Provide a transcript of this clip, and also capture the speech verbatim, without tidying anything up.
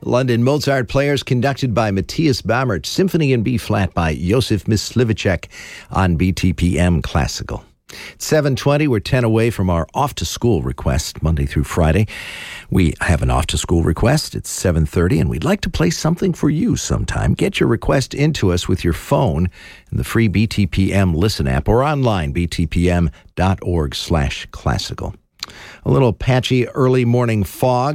London Mozart Players conducted by Matthias Bammert. Symphony in B-flat by Josef Myslivicek on B T P M Classical. seven twenty, we're ten away from our off-to-school request, Monday through Friday. We have an off-to-school request. It's seven thirty, and we'd like to play something for you sometime. Get your request into us with your phone in the free B T P M Listen app or online, b t p m dot org slash classical. A little patchy early morning fog